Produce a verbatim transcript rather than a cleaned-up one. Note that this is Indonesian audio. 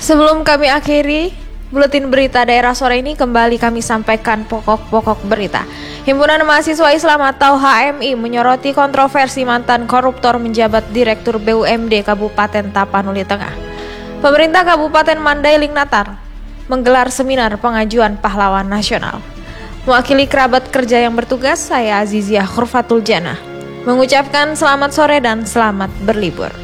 Sebelum kami akhiri buletin berita daerah sore ini, kembali kami sampaikan pokok-pokok berita. Himpunan Mahasiswa Islam atau H M I menyoroti kontroversi mantan koruptor menjabat Direktur B U M D Kabupaten Tapanuli Tengah. Pemerintah Kabupaten Mandailing Natar menggelar seminar pengajuan pahlawan nasional. Mewakili kerabat kerja yang bertugas, saya Azizia Khurfatul Jannah mengucapkan selamat sore dan selamat berlibur.